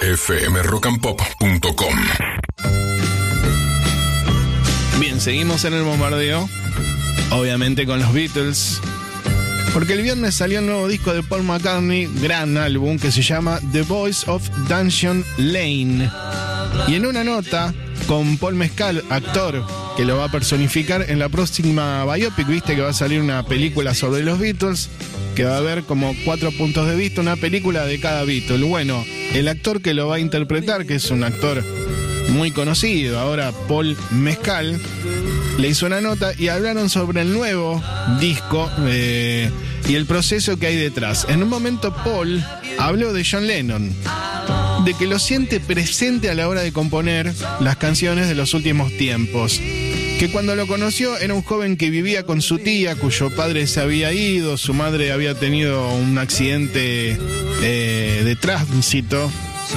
fmrockandpop.com. Bien, seguimos en el bombardeo, obviamente con los Beatles, porque el viernes salió el nuevo disco de Paul McCartney, gran álbum que se llama The Voice of Dungeon Lane. Y en una nota con Paul Mescal, actor que lo va a personificar en la próxima biopic, viste que va a salir una película sobre los Beatles, que va a haber como 4 puntos de vista, una película de cada Beatle. Bueno, el actor que lo va a interpretar, que es un actor muy conocido ahora, Paul Mescal, le hizo una nota y hablaron sobre el nuevo disco y el proceso que hay detrás. En un momento Paul habló de John Lennon, de que lo siente presente a la hora de componer las canciones de los últimos tiempos, que cuando lo conoció era un joven que vivía con su tía, cuyo padre se había ido, su madre había tenido un accidente de tránsito,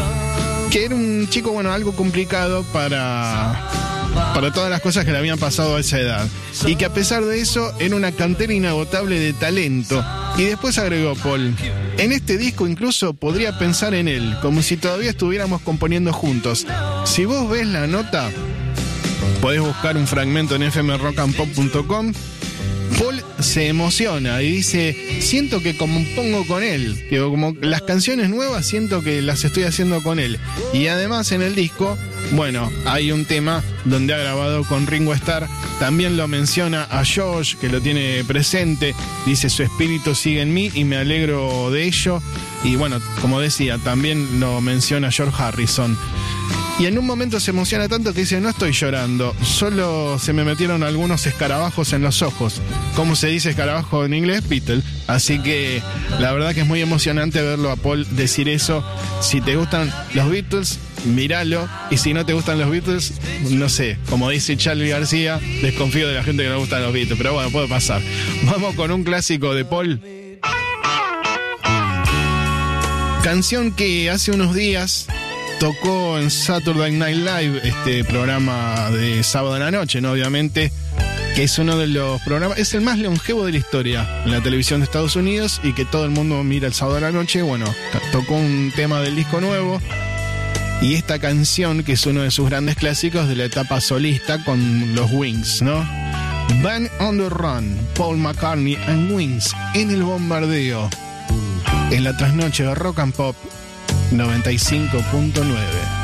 que era un chico, bueno, algo complicado para todas las cosas que le habían pasado a esa edad, y que a pesar de eso era una cantera inagotable de talento. Y después agregó Paul: en este disco incluso podría pensar en él, como si todavía estuviéramos componiendo juntos. Si vos ves la nota, podés buscar un fragmento en fmrockandpop.com. Paul se emociona y dice: siento que compongo con él, digo, como las canciones nuevas siento que las estoy haciendo con él. Y además en el disco, bueno, hay un tema donde ha grabado con Ringo Starr, también lo menciona a George, que lo tiene presente, dice: su espíritu sigue en mí y me alegro de ello. Y bueno, como decía, también lo menciona George Harrison. Y en un momento se emociona tanto que dice: no estoy llorando, solo se me metieron algunos escarabajos en los ojos. ¿Cómo se dice escarabajo en inglés? Beatle. Así que la verdad que es muy emocionante verlo a Paul decir eso. Si te gustan los Beatles, míralo. Y si no te gustan los Beatles, no sé, como dice Charlie García, desconfío de la gente que no le gustan los Beatles. Pero bueno, puede pasar. Vamos con un clásico de Paul. Canción que hace unos días tocó en Saturday Night Live, este programa de sábado en la noche, ¿no? Obviamente, que es uno de los programas, es el más longevo de la historia en la televisión de Estados Unidos y que todo el mundo mira el sábado a la noche. Bueno, tocó un tema del disco nuevo y esta canción, que es uno de sus grandes clásicos de la etapa solista con los Wings, ¿no? Band on the Run, Paul McCartney and Wings en el bombardeo, en la trasnoche de Rock and Pop 95.9.